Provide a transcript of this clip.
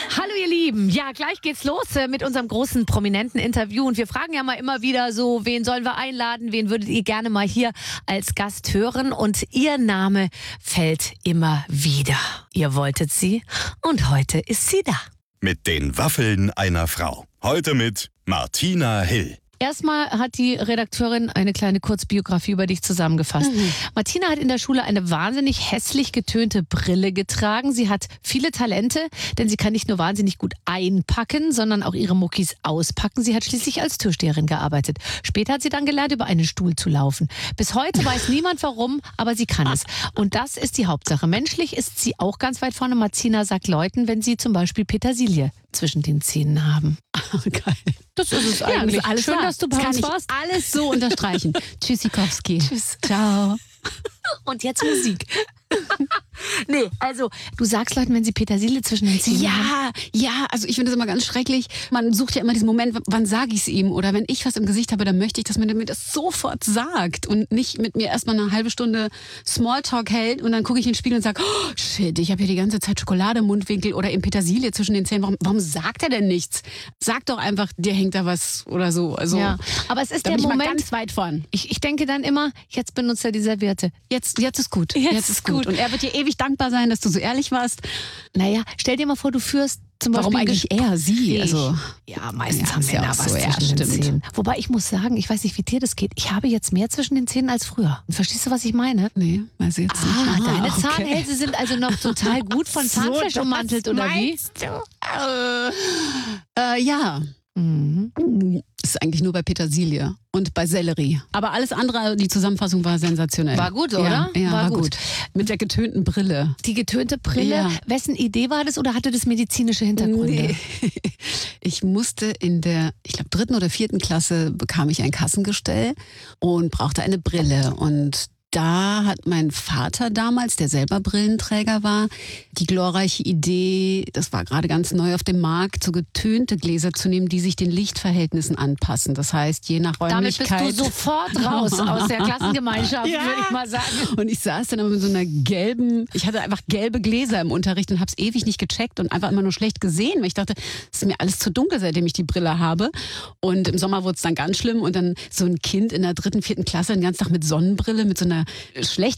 Hallo ihr Lieben, ja gleich geht's los mit unserem großen prominenten Interview und wir fragen ja mal immer wieder so, wen sollen wir einladen, wen würdet ihr gerne mal hier als Gast hören und ihr Name fällt immer wieder. Ihr wolltet sie und heute ist sie da. Mit den Waffeln einer Frau. Heute mit Martina Hill. Erstmal hat die Redakteurin eine kleine Kurzbiografie über dich zusammengefasst. Martina hat in der Schule eine wahnsinnig hässlich getönte Brille getragen. Sie hat viele Talente, denn sie kann nicht nur wahnsinnig gut einpacken, sondern auch ihre Muckis auspacken. Sie hat schließlich als Türsteherin gearbeitet. Später hat sie dann gelernt, über einen Stuhl zu laufen. Bis heute weiß niemand warum, aber sie kann es. Und das ist die Hauptsache. Menschlich ist sie auch ganz weit vorne. Martina sagt Leuten, wenn sie zum Beispiel Petersilie zwischen den Zähnen haben. Geil. Das ist es eigentlich. Ja, alles Schön, wahr. dass du bei Das uns kann ich warst. alles so unterstreichen. Tschüssikowski. Tschüss. Ciao. Und jetzt Musik. Nee, also du sagst Leuten, wenn sie Petersilie zwischen den Zähnen haben. Ja, also ich finde das immer ganz schrecklich. Man sucht ja immer diesen Moment, wann sage ich es ihm? Oder wenn ich was im Gesicht habe, dann möchte ich, dass man mir das sofort sagt und nicht mit mir erstmal eine halbe Stunde Smalltalk hält und dann gucke ich in den Spiegel und sage, oh shit, ich habe hier die ganze Zeit Schokolade im Mundwinkel oder eben Petersilie zwischen den Zähnen. Warum sagt er denn nichts? Sag doch einfach, dir hängt da was oder so. Also, Ja, aber es ist da der bin ich mal Moment, ganz weit von. ich denke dann immer, jetzt benutzt er die Serviette. Jetzt ist gut. Jetzt ist gut. Und er wird dir ewig dankbar sein, dass du so ehrlich warst. Naja, stell dir mal vor, du führst zum Warum Beispiel eigentlich er, sie? Also, ja, meistens ja, haben ist ja Männer auch was so, ja, zwischen den stimmt. Zähnen. Wobei ich muss sagen, ich weiß nicht, wie dir das geht. Ich habe jetzt mehr zwischen den Zähnen als früher. Verstehst du, was ich meine? nee, weiß ich jetzt nicht. Deine okay. Zahnhälse sind also noch total gut von So, Zahnfleisch das ummantelt, oder wie? meinst Ja. Mhm. Ist eigentlich nur bei Petersilie und bei Sellerie. Aber alles andere, die Zusammenfassung war sensationell. War gut, oder? Ja, War war gut. gut. Mit der getönten Brille. Die getönte Brille, Ja. wessen Idee war das oder hatte das medizinische Hintergründe? Nee. Ich musste in der, ich glaube, 3. oder 4. Klasse bekam ich ein Kassengestell und brauchte eine Brille. Und da hat mein Vater damals, der selber Brillenträger war, die glorreiche Idee, das war gerade ganz neu auf dem Markt, so getönte Gläser zu nehmen, die sich den Lichtverhältnissen anpassen. Das heißt, je nach Damit bist Räumlichkeit... du sofort raus aus der Klassengemeinschaft, Ja. würde ich mal sagen. Und ich saß dann immer mit so einer gelben, ich hatte einfach gelbe Gläser im Unterricht und habe es ewig nicht gecheckt und einfach immer nur schlecht gesehen, weil ich dachte, es ist mir alles zu dunkel, seitdem ich die Brille habe. Und im Sommer wurde es dann ganz schlimm und dann so ein Kind in der 3., 4. Klasse den ganzen Tag mit Sonnenbrille, mit so einer schlecht